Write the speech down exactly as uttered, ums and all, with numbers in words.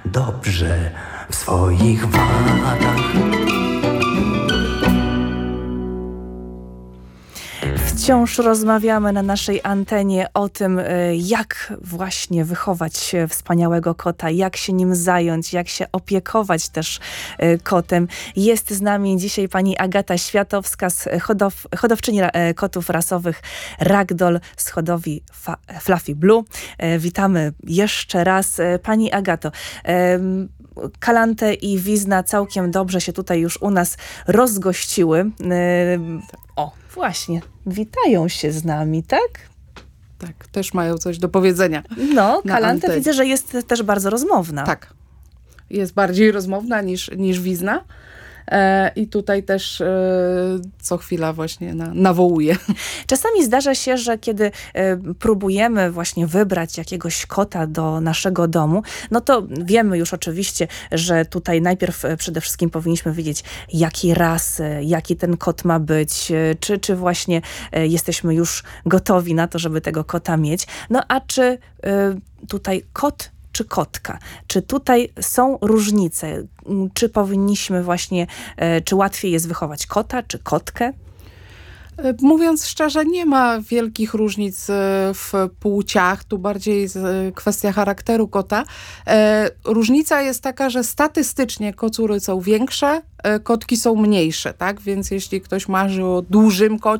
dobrze w swoich wadach. Wciąż rozmawiamy na naszej antenie o tym, jak właśnie wychować wspaniałego kota, jak się nim zająć, jak się opiekować też kotem. Jest z nami dzisiaj pani Agata Światowska, hodow, hodowczyni kotów rasowych Ragdoll z hodowli Fluffy Blue. Witamy jeszcze raz. Pani Agato, Kalante i Wizna całkiem dobrze się tutaj już u nas rozgościły. O, właśnie, witają się z nami, tak? Tak, też mają coś do powiedzenia. No, Kalante widzę, że jest też bardzo rozmowna. Tak, jest bardziej rozmowna niż, niż Wizna. E, I tutaj też e, co chwila właśnie na, nawołuje. Czasami zdarza się, że kiedy e, próbujemy właśnie wybrać jakiegoś kota do naszego domu, no to wiemy już oczywiście, że tutaj najpierw e, przede wszystkim powinniśmy wiedzieć, jakiej rasy, jaki ten kot ma być, e, czy, czy właśnie e, jesteśmy już gotowi na to, żeby tego kota mieć. No a czy e, tutaj kot czy kotka? Czy tutaj są różnice? Czy powinniśmy właśnie, czy łatwiej jest wychować kota, czy kotkę? Mówiąc szczerze, nie ma wielkich różnic w płciach, tu bardziej kwestia charakteru kota. Różnica jest taka, że statystycznie kocury są większe, kotki są mniejsze, tak? Więc jeśli ktoś marzy o dużym kocie,